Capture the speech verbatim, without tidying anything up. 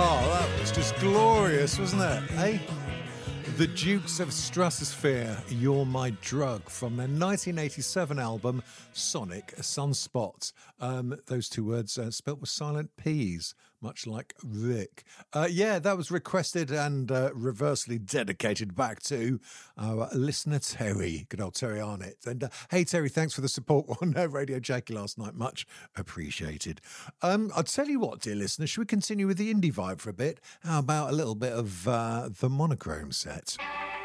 Oh, that was just glorious, wasn't it? Eh? The Dukes of Stratosphere, You're My Drug, from their nineteen eighty-seven album Sonic Sunspot. Um, those two words uh, spelt with silent P's, much like Rick. Uh, yeah, that was requested and uh, reversely dedicated back to our listener Terry, good old Terry Arnett. And uh, hey Terry, thanks for the support on uh, Radio Jackie last night, much appreciated. Um, I'll tell you what, dear listeners, should we continue with the indie vibe for a bit? How about a little bit of uh, the Monochrome set?